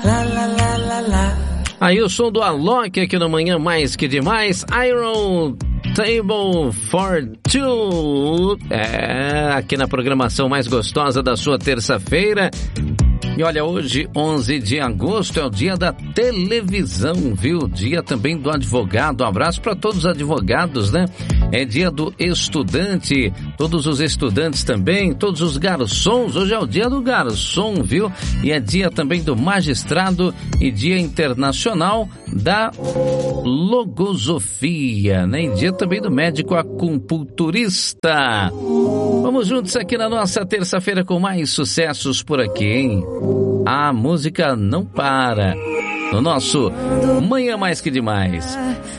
Aí o som do Alok aqui no Manhã Mais Que Demais, Iron Table for Two, aqui na programação mais gostosa da sua terça-feira. E olha, hoje, 11 de agosto, é o dia da televisão, viu? Dia também do advogado. Um abraço para todos os advogados, né? É dia do estudante, todos os estudantes também, todos os garçons. Hoje é o dia do garçom, viu? E é dia também do magistrado e dia internacional da logosofia, né? E dia também do médico acupunturista. Vamos juntos aqui na nossa terça-feira com mais sucessos por aqui, hein? A música não para no nosso Manhã Mais Que Demais.